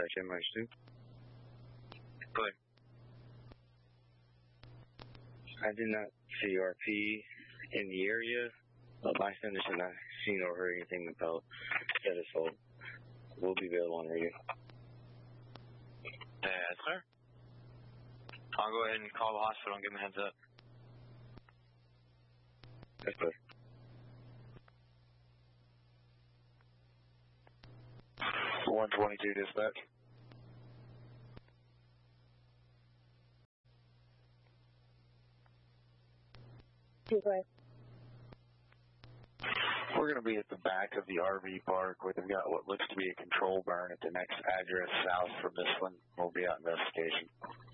dispatch MH2. Clear. I did not see RP in the area. Bystanders have not seen or heard anything about status hold. We'll be available on radio. Yes, sir. I'll go ahead and call the hospital and give them a heads up. That's clear. 122 dispatch. We're going to be at the back of the RV park where they've got what looks to be a control burn at the next address south from this one. We'll be out investigation.